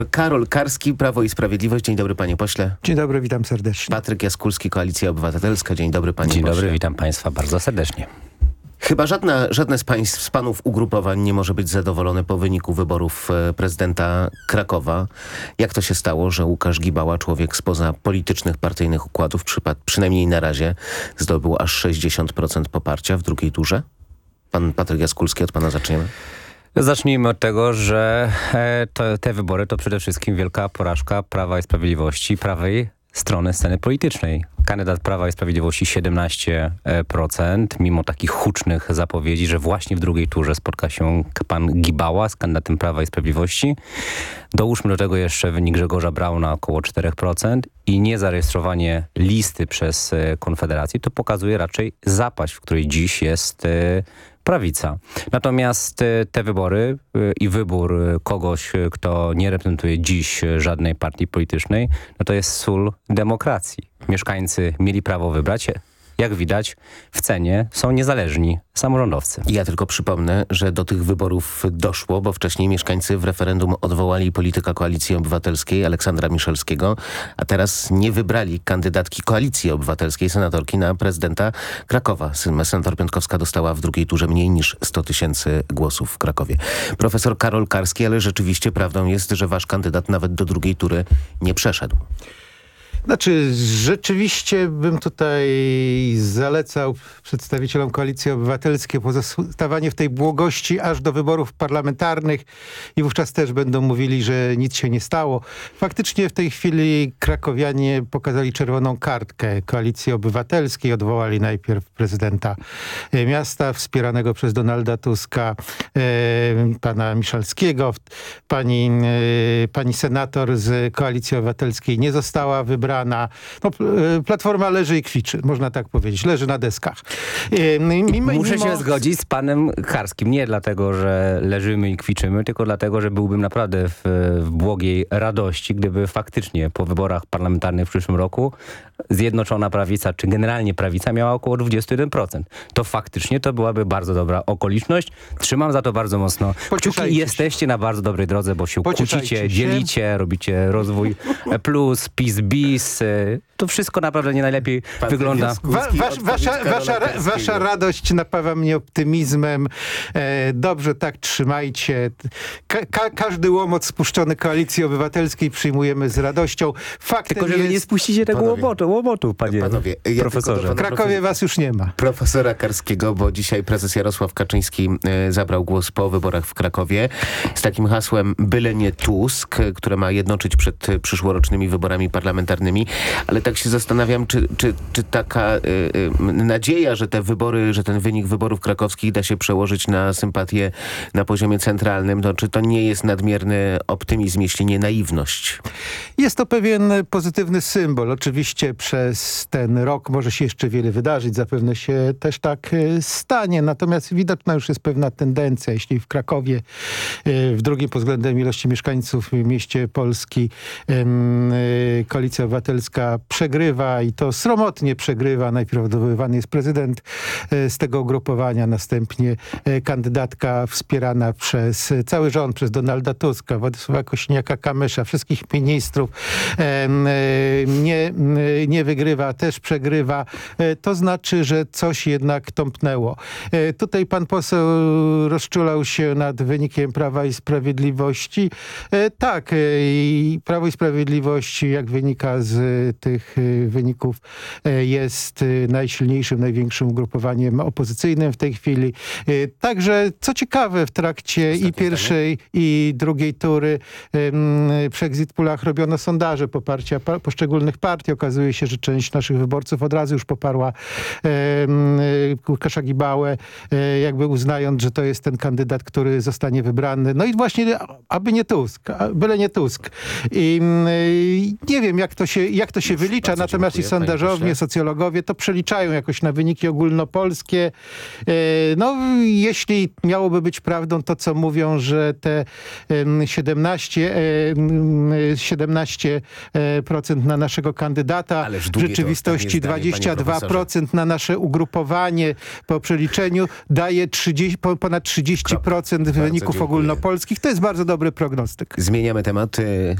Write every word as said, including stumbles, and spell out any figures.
Karol Karski, Prawo i Sprawiedliwość. Dzień dobry, panie pośle. Dzień dobry, witam serdecznie. Patryk Jaskulski, Koalicja Obywatelska. Dzień dobry, panie Dzień pośle. dobry, witam państwa bardzo serdecznie. Chyba żadna, żadne z państw, z panów ugrupowań nie może być zadowolone po wyniku wyborów e, prezydenta Krakowa. Jak to się stało, że Łukasz Gibała, człowiek spoza politycznych, partyjnych układów, przypad, przynajmniej na razie zdobył aż sześćdziesiąt procent poparcia w drugiej turze? Pan Patryk Jaskulski, od pana zaczniemy. Zacznijmy od tego, że e, to, te wybory to przede wszystkim wielka porażka Prawa i Sprawiedliwości, prawej strony sceny politycznej. Kandydat Prawa i Sprawiedliwości siedemnaście procent, mimo takich hucznych zapowiedzi, że właśnie w drugiej turze spotka się pan Gibała z kandydatem Prawa i Sprawiedliwości. Dołóżmy do tego jeszcze wynik Grzegorza Brauna około cztery procent i niezarejestrowanie listy przez Konfederację. To pokazuje raczej zapaść, w której dziś jest prawica. Natomiast te wybory i wybór kogoś, kto nie reprezentuje dziś żadnej partii politycznej, no to jest sól demokracji. Mieszkańcy mieli prawo wybrać. Jak widać, w cenie są niezależni samorządowcy. Ja tylko przypomnę, że do tych wyborów doszło, bo wcześniej mieszkańcy w referendum odwołali polityka Koalicji Obywatelskiej Aleksandra Miszalskiego, a teraz nie wybrali kandydatki Koalicji Obywatelskiej, senatorki na prezydenta Krakowa. Senator Piątkowska dostała w drugiej turze mniej niż sto tysięcy głosów w Krakowie. Profesor Karol Karski, ale rzeczywiście prawdą jest, że wasz kandydat nawet do drugiej tury nie przeszedł. Znaczy, rzeczywiście bym tutaj zalecał przedstawicielom Koalicji Obywatelskiej pozostawanie w tej błogości aż do wyborów parlamentarnych i wówczas też będą mówili, że nic się nie stało. Faktycznie w tej chwili krakowianie pokazali czerwoną kartkę Koalicji Obywatelskiej, odwołali najpierw prezydenta miasta wspieranego przez Donalda Tuska, e, pana Miszalskiego. Pani, e, pani senator z Koalicji Obywatelskiej nie została wybrana. No, Platforma leży i kwiczy, można tak powiedzieć. Leży na deskach. Mimo, Muszę mimo... się zgodzić z panem Karskim. Nie dlatego, że leżymy i kwiczymy, tylko dlatego, że byłbym naprawdę w, w błogiej radości, gdyby faktycznie po wyborach parlamentarnych w przyszłym roku Zjednoczona Prawica, czy generalnie prawica miała około dwadzieścia jeden procent. To faktycznie to byłaby bardzo dobra okoliczność. Trzymam za to bardzo mocno kciuki i jesteście na bardzo dobrej drodze, bo się kłócicie, się. dzielicie, robicie rozwój plus, PiS, bis. To wszystko naprawdę nie najlepiej Pan wygląda. Wa, was, wasza, wasza, wasza radość napawa mnie optymizmem. E, dobrze, tak, trzymajcie. Ka ka każdy łomot spuszczony Koalicji Obywatelskiej przyjmujemy z radością. Faktem Tylko, że jest... nie spuścicie tego Panowie, łomotu, łomotu, panie panowie, ja profesorze. W Krakowie was już nie ma. Profesora Karskiego, bo dzisiaj prezes Jarosław Kaczyński e, zabrał głos po wyborach w Krakowie z takim hasłem byle nie Tusk, które ma jednoczyć przed przyszłorocznymi wyborami parlamentarnymi. Ale tak się zastanawiam, czy, czy, czy taka y, y, nadzieja, że te wybory, że ten wynik wyborów krakowskich da się przełożyć na sympatię na poziomie centralnym, to czy to nie jest nadmierny optymizm, jeśli nie naiwność? Jest to pewien pozytywny symbol. Oczywiście przez ten rok może się jeszcze wiele wydarzyć. Zapewne się też tak stanie. Natomiast widoczna już jest pewna tendencja. Jeśli w Krakowie, w drugim pod względem ilości mieszkańców mieście Polski, Koalicja Obywatelska przegrywa i to sromotnie przegrywa. Najpierw odwoływany jest prezydent z tego ugrupowania, następnie kandydatka wspierana przez cały rząd, przez Donalda Tuska, Władysława Kosiniaka-Kamysza, wszystkich ministrów. Nie, nie wygrywa, też przegrywa. To znaczy, że coś jednak tąpnęło. Tutaj pan poseł rozczulał się nad wynikiem Prawa i Sprawiedliwości. Tak, Prawo i Sprawiedliwość, jak wynika z tych wyników, jest najsilniejszym, największym ugrupowaniem opozycyjnym w tej chwili. Także, co ciekawe, w trakcie Ostatnie i pierwszej zdanie. i drugiej tury przy exit pollach robiono sondaże poparcia pa poszczególnych partii. Okazuje się, że część naszych wyborców od razu już poparła Łukasza Gibałę, jakby uznając, że to jest ten kandydat, który zostanie wybrany. No i właśnie, aby nie Tusk, byle nie Tusk. I nie wiem, jak to się, jak to się wylicza, natomiast i sondażownie, socjologowie to przeliczają jakoś na wyniki ogólnopolskie. No, jeśli miałoby być prawdą to, co mówią, że te siedemnaście procent na naszego kandydata, Ależ w długie to rzeczywistości ostatnie zdanie, dwadzieścia dwa procent na nasze ugrupowanie po przeliczeniu daje trzydzieści, ponad trzydzieści procent wyników dziękuję. ogólnopolskich. To jest bardzo dobry prognostyk. Zmieniamy temat.